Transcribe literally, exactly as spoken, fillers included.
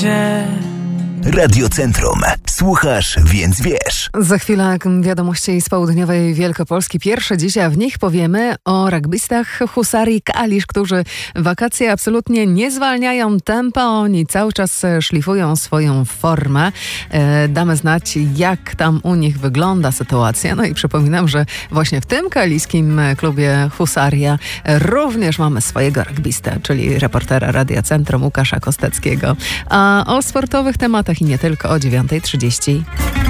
gdzie. Radio Centrum. Słuchasz, więc wiesz. Za chwilę wiadomości z południowej Wielkopolski. Pierwsze dziś, a w nich powiemy o rugbystach Husarii Kalisz, którzy wakacje absolutnie nie zwalniają tempa. Oni cały czas szlifują swoją formę. E, damy znać, jak tam u nich wygląda sytuacja. No i przypominam, że właśnie w tym kaliskim klubie Husaria również mamy swojego rugbystę, czyli reportera Radia Centrum Łukasza Kosteckiego. A o sportowych tematach i nie tylko o dziewiąta trzydzieści.